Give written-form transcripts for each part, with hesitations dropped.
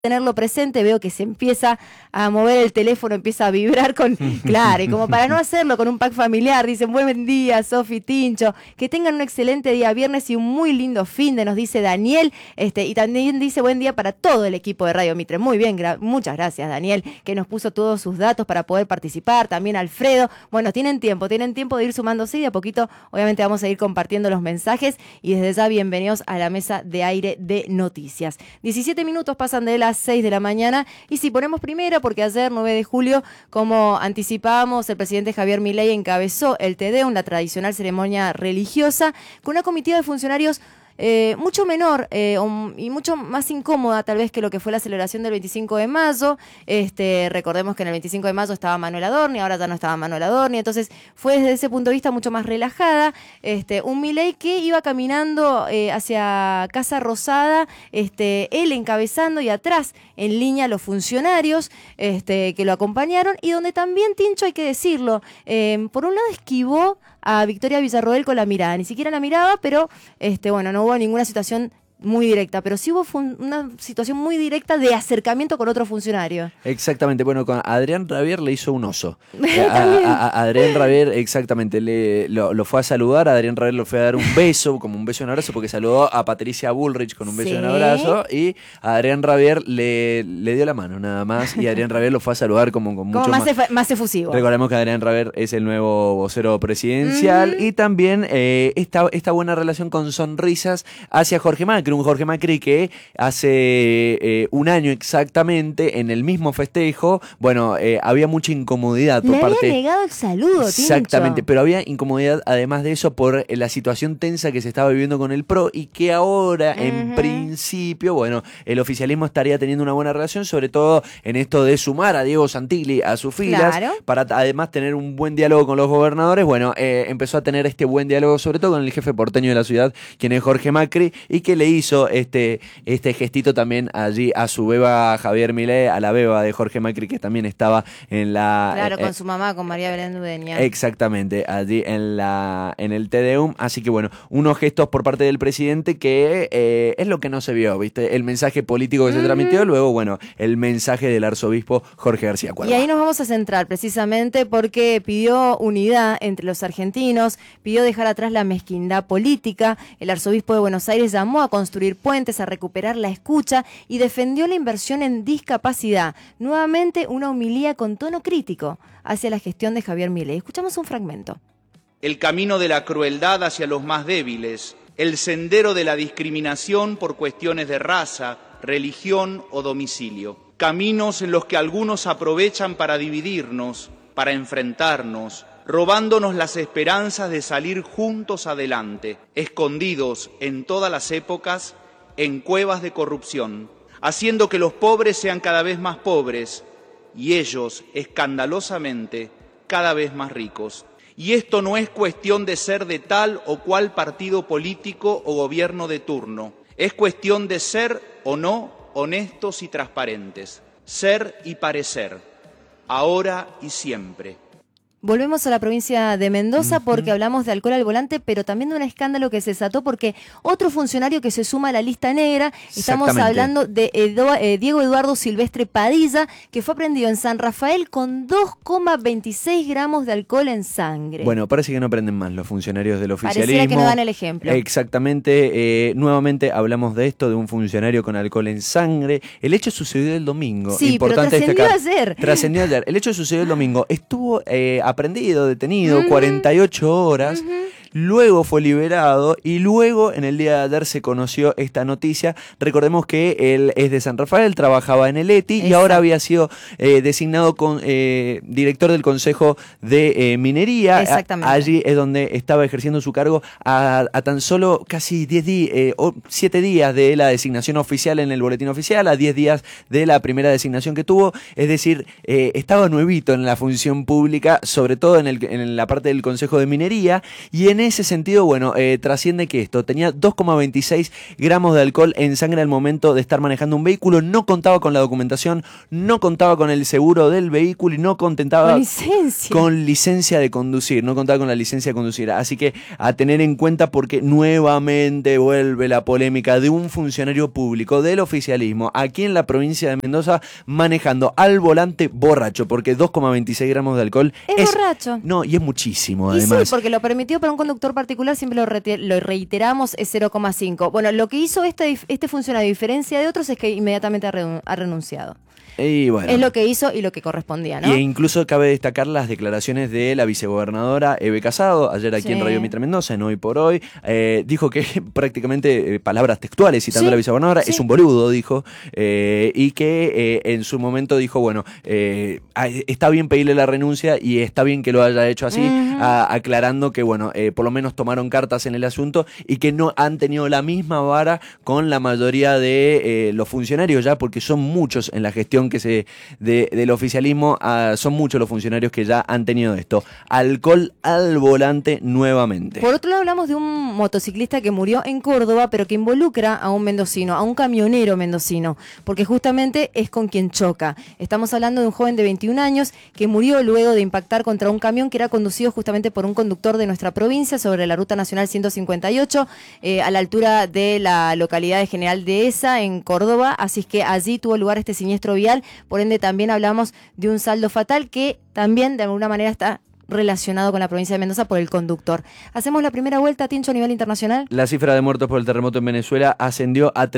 tenerlo presente, veo que se empieza a mover el teléfono, empieza a vibrar con, claro, y como para no hacerlo con un pack familiar, dicen buen día, Sofi, Tincho, que tengan un excelente día viernes y un muy lindo fin de, nos dice Daniel, y también dice buen día para todo el equipo de Radio Mitre. Muy bien, muchas gracias Daniel, que nos puso todos sus datos para poder participar, también Alfredo. Bueno, tienen tiempo de ir sumándose y de a poquito obviamente vamos a ir compartiendo los mensajes y desde ya bienvenidos a la mesa de aire de noticias. 17 minutos pasan de las 6 de la mañana y si ponemos primera, porque ayer 9 de julio, como anticipábamos, el presidente Javier Milei encabezó el Te Deum, la tradicional ceremonia religiosa, con una comitiva de funcionarios mucho menor y mucho más incómoda tal vez que lo que fue la celebración del 25 de mayo. Recordemos que en el 25 de mayo estaba Manuel Adorni, ahora ya no estaba Manuel Adorni, entonces fue desde ese punto de vista mucho más relajada. Un Milei que iba caminando hacia Casa Rosada, él encabezando y atrás en línea los funcionarios que lo acompañaron y donde también, Tincho, hay que decirlo, por un lado esquivó a Victoria Villarroel con la mirada, ni siquiera la miraba, pero no hubo ninguna situación muy directa, pero sí hubo una situación muy directa de acercamiento con otro funcionario. Exactamente, bueno, con Adrián Rabier le hizo un oso. Adrián Rabier, exactamente, lo fue a saludar, Adrián Rabier lo fue a dar un beso, como un beso y un abrazo, porque saludó a Patricia Bullrich con un beso y un abrazo, y a Adrián Rabier le dio la mano nada más, y Adrián Rabier lo fue a saludar como mucho más efusivo. Recordemos que Adrián Rabier es el nuevo vocero presidencial, y también esta buena relación con sonrisas hacia Jorge Macri, un Jorge Macri que hace un año exactamente, en el mismo festejo, había mucha incomodidad por parte... Le había negado el saludo, exactamente, Tincho. pero había incomodidad además de eso por la situación tensa que se estaba viviendo con el PRO y que ahora, en principio, el oficialismo estaría teniendo una buena relación, sobre todo en esto de sumar a Diego Santilli a sus filas, claro, para además tener un buen diálogo con los gobernadores. Empezó a tener este buen diálogo sobre todo con el jefe porteño de la ciudad, quien es Jorge Macri, y que le hizo este gestito también allí a su beba Javier Milei, a la beba de Jorge Macri, que también estaba en la... Claro, con su mamá, con María Belén Dudeña. Exactamente, allí en el Te Deum. Así que unos gestos por parte del presidente que es lo que no se vio, ¿viste? El mensaje político que se transmitió, luego, el mensaje del arzobispo Jorge García Cuadra. Y ahí nos vamos a centrar precisamente porque pidió unidad entre los argentinos, pidió dejar atrás la mezquindad política. El arzobispo de Buenos Aires llamó a construir puentes, a recuperar la escucha y defendió la inversión en discapacidad. Nuevamente una homilía con tono crítico hacia la gestión de Javier Milei. Escuchamos un fragmento. El camino de la crueldad hacia los más débiles, el sendero de la discriminación por cuestiones de raza, religión o domicilio. Caminos en los que algunos aprovechan para dividirnos, para enfrentarnos, robándonos las esperanzas de salir juntos adelante, escondidos en todas las épocas en cuevas de corrupción, haciendo que los pobres sean cada vez más pobres y ellos, escandalosamente, cada vez más ricos. Y esto no es cuestión de ser de tal o cual partido político o gobierno de turno, es cuestión de ser o no honestos y transparentes, ser y parecer, ahora y siempre. Volvemos a la provincia de Mendoza porque hablamos de alcohol al volante, pero también de un escándalo que se desató porque otro funcionario que se suma a la lista negra, estamos hablando de Diego Eduardo Silvestre Padilla, que fue aprehendido en San Rafael con 2,26 gramos de alcohol en sangre. Parece que no aprenden más los funcionarios del oficialismo. Pareciera que no dan el ejemplo. Exactamente, nuevamente hablamos de esto, de un funcionario con alcohol en sangre. El hecho sucedió el domingo. Sí, importante pero trascendió ayer. El hecho sucedió el domingo. Estuvo aprendido, detenido, 48 horas. Luego fue liberado y luego en el día de ayer se conoció esta noticia. Recordemos que él es de San Rafael, trabajaba en el ETI y ahora había sido designado director del Consejo de Minería. Exactamente. Allí es donde estaba ejerciendo su cargo a tan solo casi 7 días de la designación oficial en el boletín oficial, a 10 días de la primera designación que tuvo. Es decir, estaba nuevito en la función pública, sobre todo en la parte del Consejo de Minería, y en ese sentido, bueno, trasciende que esto tenía 2,26 gramos de alcohol en sangre al momento de estar manejando un vehículo, no contaba con la documentación, no contaba con el seguro del vehículo y no contaba con licencia de conducir, no contaba con la licencia de conducir. Así que a tener en cuenta, porque nuevamente vuelve la polémica de un funcionario público del oficialismo aquí en la provincia de Mendoza manejando al volante borracho, porque 2,26 gramos de alcohol es borracho. No, y es muchísimo, y además. Sí, porque lo permitido para un conductor particular, siempre lo reiteramos, es 0,5. Bueno, lo que hizo este funcionario, a diferencia de otros, es que inmediatamente ha renunciado. Y bueno, es lo que hizo y lo que correspondía, ¿no? Y incluso cabe destacar las declaraciones de la vicegobernadora Eve Casado, ayer aquí en Radio Mitra Mendoza, en Hoy por Hoy, dijo que prácticamente, palabras textuales citando a la vicegobernadora, es un boludo, dijo, y que en su momento dijo, bueno, está bien pedirle la renuncia y está bien que lo haya hecho así, aclarando que, bueno, por lo menos tomaron cartas en el asunto y que no han tenido la misma vara con la mayoría de los funcionarios ya, porque son muchos en la gestión del oficialismo, son muchos los funcionarios que ya han tenido esto. Alcohol al volante nuevamente. Por otro lado, hablamos de un motociclista que murió en Córdoba, pero que involucra a un mendocino, a un camionero mendocino, porque justamente es con quien choca. Estamos hablando de un joven de 21 años que murió luego de impactar contra un camión que era conducido justamente por un conductor de nuestra provincia sobre la Ruta Nacional 158, a la altura de la localidad de General Dehesa, en Córdoba. Así que allí tuvo lugar este siniestro vial. Por ende, también hablamos de un saldo fatal que también de alguna manera está relacionado con la provincia de Mendoza por el conductor. Hacemos la primera vuelta, Tincho, a nivel internacional. La cifra de muertos por el terremoto en Venezuela ascendió a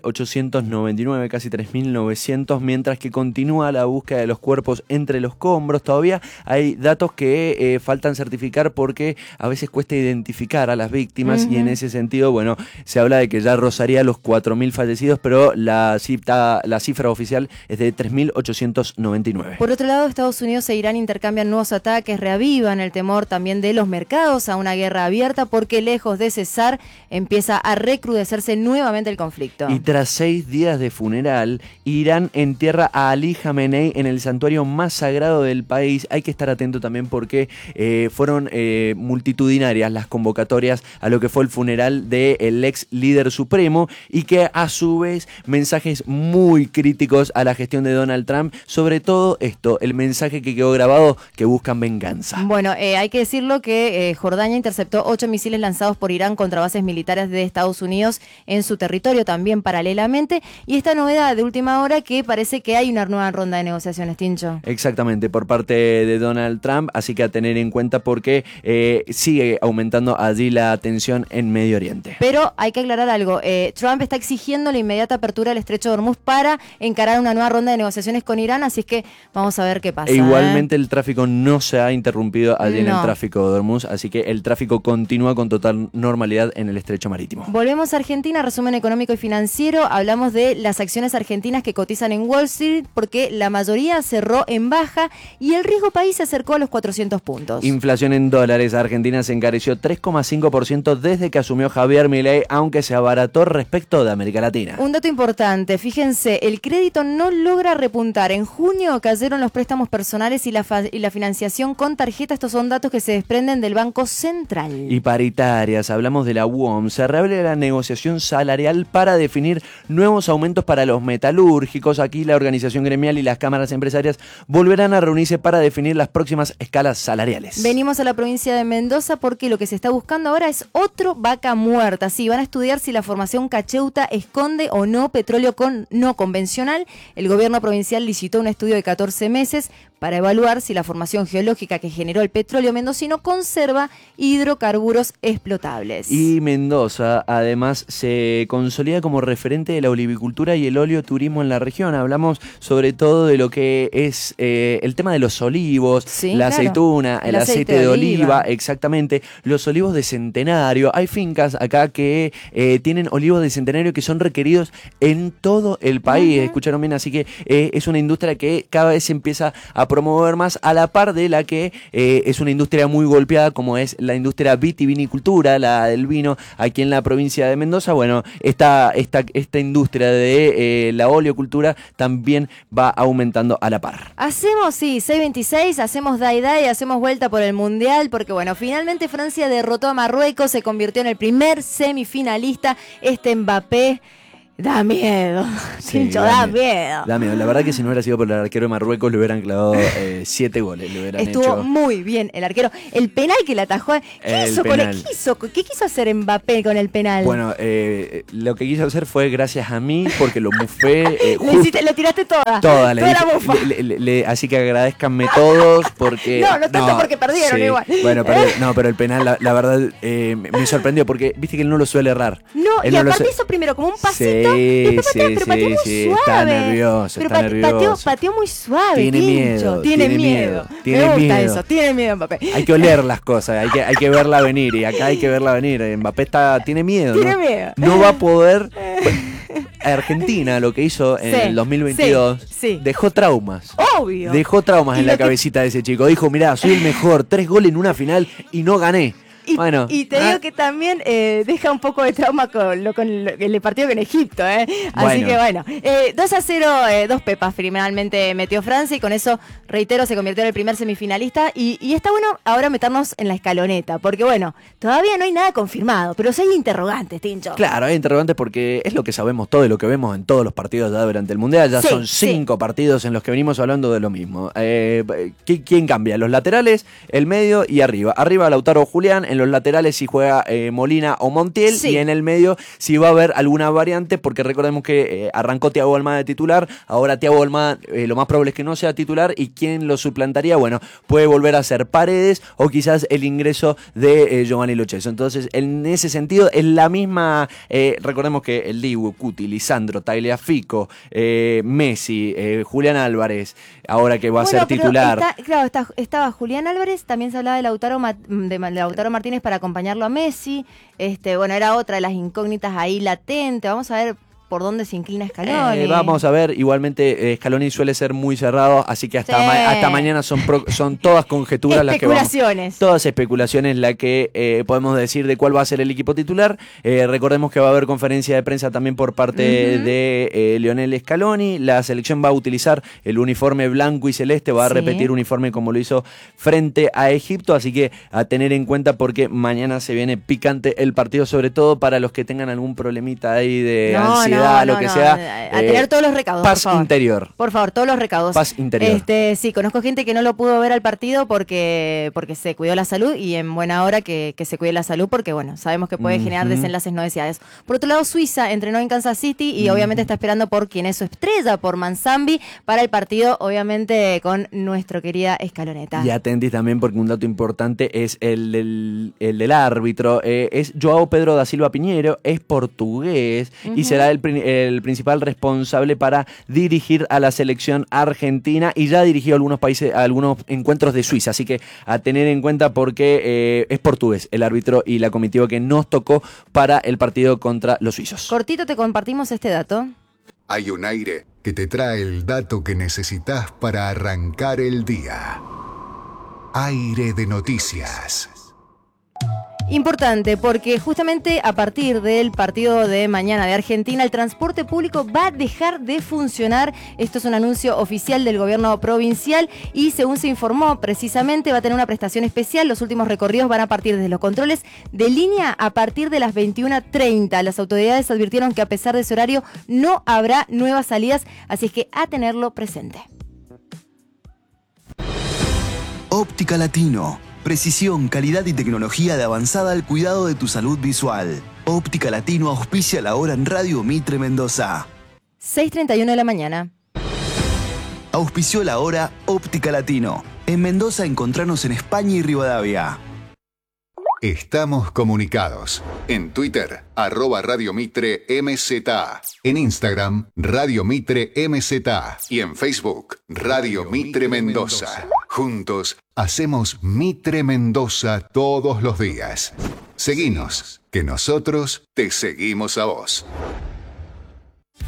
3.899, casi 3.900, mientras que continúa la búsqueda de los cuerpos entre los escombros. Todavía hay datos que faltan certificar porque a veces cuesta identificar a las víctimas y en ese sentido, bueno, se habla de que ya rozaría los 4.000 fallecidos, pero la cifra oficial es de 3.899. Por otro lado, Estados Unidos e Irán intercambian nuevos ataques, reavivan el temor también de los mercados a una guerra abierta, porque lejos de cesar empieza a recrudecerse nuevamente el conflicto. Y tras 6 días de funeral, Irán entierra a Ali Khamenei en el santuario más sagrado del país. Hay que estar atento también porque fueron multitudinarias las convocatorias a lo que fue el funeral del ex líder supremo, y que a su vez mensajes muy críticos a la gestión de Donald Trump, sobre todo esto, el mensaje que quedó grabado, que buscan venganza. Bueno, hay que decirlo que Jordania interceptó 8 misiles lanzados por Irán contra bases militares de Estados Unidos en su territorio, también paralelamente. Y esta novedad de última hora, que parece que hay una nueva ronda de negociaciones, Tincho. Exactamente, por parte de Donald Trump, así que a tener en cuenta porque sigue aumentando allí la tensión en Medio Oriente. Pero hay que aclarar algo, Trump está exigiendo la inmediata apertura del Estrecho de Hormuz para encarar una nueva ronda de negociaciones con Irán, así es que vamos a ver qué pasa. Igualmente el tráfico no se ha interrumpido allí en el tráfico de Hormuz, así que el tráfico continúa con total normalidad en el estrecho marítimo. Volvemos a Argentina, resumen económico y financiero. Hablamos de las acciones argentinas que cotizan en Wall Street, porque la mayoría cerró en baja y el riesgo país se acercó a los 400 puntos. Inflación en dólares. Argentina se encareció 3,5% desde que asumió Javier Milei, aunque se abarató respecto de América Latina. Un dato importante, fíjense, el crédito no logra repuntar. En junio cayeron los préstamos personales y la financiación con tarjeta. Estos son datos que se desprenden del Banco Central. Y paritarias, hablamos de la UOM. Se reabre la negociación salarial para definir nuevos aumentos para los metalúrgicos. Aquí la organización gremial y las cámaras empresarias volverán a reunirse para definir las próximas escalas salariales. Venimos a la provincia de Mendoza porque lo que se está buscando ahora es otro vaca muerta. Sí, van a estudiar si la formación Cacheuta esconde o no petróleo no convencional. El gobierno provincial licitó un estudio de 14 meses para evaluar si la formación geológica que generó el petróleo mendocino conserva hidrocarburos explotables. Y Mendoza, además, se consolida como referente de la olivicultura y el oleoturismo en la región. Hablamos sobre todo de lo que es el tema de los olivos, la aceituna, el aceite de oliva, exactamente, los olivos de centenario. Hay fincas acá que tienen olivos de centenario que son requeridos en todo el país. ¿Escucharon bien? Así que es una industria que cada vez se empieza a promover más, a la par de la que es una industria muy golpeada como es la industria vitivinicultura, la del vino, aquí en la provincia de Mendoza. Bueno, esta industria de la oleocultura también va aumentando a la par. Hacemos, sí, 6-26, hacemos die-die, hacemos vuelta por el Mundial, porque bueno, finalmente Francia derrotó a Marruecos, se convirtió en el primer semifinalista. Mbappé da miedo, Tincho, da miedo. Da miedo. La verdad que si no hubiera sido por el arquero de Marruecos le hubieran clavado 7 goles. Le hubieran Estuvo hecho muy bien el arquero. El penal que le atajó, ¿qué quiso hacer Mbappé con el penal? Bueno, lo que quiso hacer fue gracias a mí, porque lo mufé. Le tiraste toda la mufa. Así que agradezcanme todos porque... No tanto porque perdieron igual. Bueno, pero el penal, la verdad, me sorprendió porque viste que él no lo suele errar. No, y aparte hizo primero como un pasito. Sí, pero pateó muy suave. Está nervioso, Pateó muy suave. Tiene miedo. Me gusta eso, tiene miedo Mbappé. Hay que oler las cosas, hay que verla venir. Y acá hay que verla venir. Mbappé tiene miedo. No va a poder. Argentina, lo que hizo en el 2022, dejó traumas. Obvio. Dejó traumas en la cabecita de ese chico. Dijo, mirá, soy el mejor, 3 goles en una final y no gané. Y te digo que también deja un poco de trauma con el partido con Egipto, Así que bueno, 2-0, 2 pepas finalmente metió Francia y con eso, reitero, se convirtió en el primer semifinalista y está bueno ahora meternos en la escaloneta, porque bueno, todavía no hay nada confirmado, pero sí hay interrogantes, Tincho. Claro, hay interrogantes porque es lo que sabemos todo y lo que vemos en todos los partidos ya durante el Mundial, ya son 5 partidos en los que venimos hablando de lo mismo. ¿Quién cambia? Los laterales, el medio y arriba. Arriba Lautaro o Julián. En los laterales si juega Molina o Montiel, y en el medio si va a haber alguna variante, porque recordemos que arrancó Thiago Almada de titular, ahora Thiago Almada lo más probable es que no sea titular, y ¿quién lo suplantaría? Bueno, puede volver a ser Paredes o quizás el ingreso de Giovanni Lo Celso. Entonces, en ese sentido, es la misma, recordemos que el Dibu, Cuti, Lisandro, Tagliafico, Messi, Julián Álvarez, ahora que va a ser titular. Estaba Julián Álvarez, también se hablaba de Lautaro Martínez para acompañarlo a Messi. Bueno, era otra de las incógnitas ahí latente. Vamos a ver por dónde se inclina Scaloni. Vamos a ver, igualmente Scaloni suele ser muy cerrado, así que hasta mañana son todas conjeturas las que vamos. Todas especulaciones las que podemos decir de cuál va a ser el equipo titular. Recordemos que va a haber conferencia de prensa también por parte de Lionel Scaloni. La selección va a utilizar el uniforme blanco y celeste, va a repetir uniforme como lo hizo frente a Egipto, así que a tener en cuenta porque mañana se viene picante el partido, sobre todo para los que tengan algún problemita ahí de ansiedad. Lo que sea. A tener todos los recaudos. Paz interior. Por favor, todos los recaudos. Paz interior. Sí, conozco gente que no lo pudo ver al partido porque se cuidó la salud, y en buena hora que se cuide la salud, porque bueno, sabemos que puede generar desenlaces no deseados. Por otro lado, Suiza entrenó en Kansas City y obviamente está esperando por quien es su estrella, por Manzambi, para el partido, obviamente con nuestro querida Scaloneta. Y atentis también porque un dato importante es el del árbitro. Es Joao Pedro da Silva Piñeiro, es portugués y será el principal responsable para dirigir a la selección argentina, y ya dirigió algunos encuentros de Suiza, así que a tener en cuenta porque es portugués el árbitro y la comitiva que nos tocó para el partido contra los suizos. Cortito te compartimos este dato. Hay un aire que te trae el dato que necesitas para arrancar el día. Aire de noticias. Importante, porque justamente a partir del partido de mañana de Argentina, el transporte público va a dejar de funcionar. Esto es un anuncio oficial del gobierno provincial y, según se informó, precisamente va a tener una prestación especial. Los últimos recorridos van a partir desde los controles de línea a partir de las 21:30. Las autoridades advirtieron que a pesar de ese horario no habrá nuevas salidas, así es que a tenerlo presente. Óptica Latino. Precisión, calidad y tecnología de avanzada al cuidado de tu salud visual. Óptica Latino auspicia la hora en Radio Mitre Mendoza. 6:31 de la mañana. Auspició la hora Óptica Latino. En Mendoza encontranos en España y Rivadavia. Estamos comunicados. En Twitter, @Radio Mitre MZA. En Instagram, Radio Mitre MZA. Y en Facebook, Radio Mitre Mendoza. Juntos, hacemos Mitre Mendoza todos los días. Seguinos, que nosotros te seguimos a vos.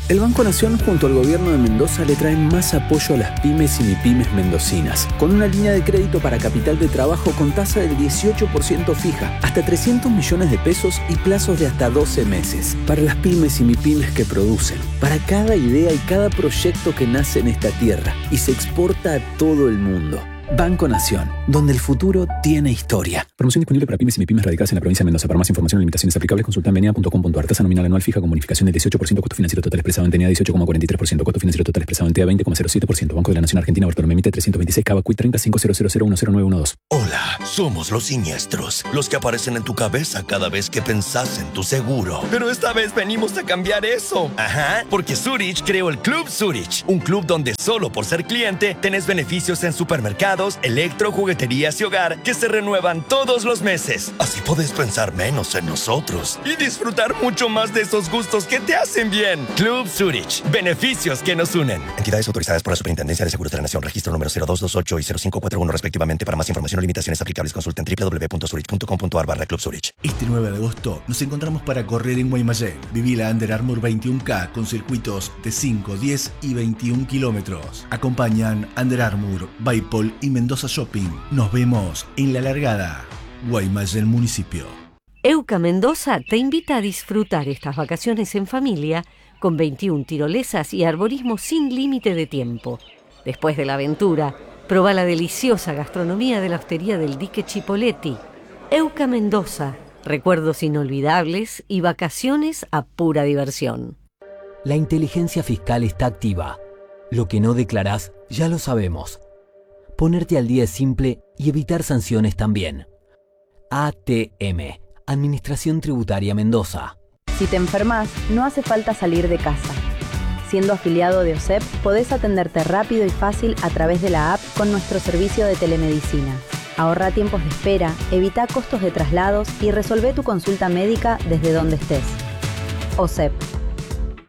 El Banco Nación junto al gobierno de Mendoza le traen más apoyo a las pymes y mipymes mendocinas, con una línea de crédito para capital de trabajo con tasa del 18% fija, hasta 300 millones de pesos y plazos de hasta 12 meses. Para las pymes y mipymes que producen, para cada idea y cada proyecto que nace en esta tierra y se exporta a todo el mundo. Banco Nación, donde el futuro tiene historia. Promoción disponible para pymes y mipymes radicadas en la provincia de Mendoza. Para más información y limitaciones aplicables, consulta en venia.com.ar. Tasa nominal anual fija con bonificación del 18%, costo financiero total expresado en TENEA 18,43%, costo financiero total expresado en TEA 20,07%. Banco de la Nación Argentina, Bartolomé Mitre 326, Cava Quit 305000100912. Hola, somos los siniestros, los que aparecen en tu cabeza cada vez que pensás en tu seguro. Pero esta vez venimos a cambiar eso. Ajá, porque Zurich creó el Club Zurich, un club donde solo por ser cliente tenés beneficios en supermercados, electro, jugueterías y hogar que se renuevan todos los meses. Así podés pensar menos en nosotros y disfrutar mucho más de esos gustos que te hacen bien. Club Zurich, beneficios que nos unen. Entidades autorizadas por la Superintendencia de Seguros de la Nación, registro número 0228 y 0541 respectivamente. Para más información o limitaciones aplicables, consulten www.zurich.com.ar/Club Zurich. Este 9 de agosto nos encontramos para correr en Guaymallé. Viví la Under Armour 21K con circuitos de 5, 10 y 21 kilómetros. Acompañan Under Armour, Bypol y Mendoza Shopping. Nos vemos en la largada. Guaymallé, el municipio. EUCA Mendoza te invita a disfrutar estas vacaciones en familia con 21 tirolesas y arborismo sin límite de tiempo. Después de la aventura, proba la deliciosa gastronomía de la hostería del Dique Chipoletti. EUCA Mendoza, recuerdos inolvidables y vacaciones a pura diversión. La inteligencia fiscal está activa. Lo que no declarás, ya lo sabemos. Ponerte al día es simple y evitar sanciones también. ATM, Administración Tributaria Mendoza. Si te enfermas, no hace falta salir de casa. Siendo afiliado de OSEP, podés atenderte rápido y fácil a través de la app con nuestro servicio de telemedicina. Ahorra tiempos de espera, evita costos de traslados y resolvé tu consulta médica desde donde estés. OSEP,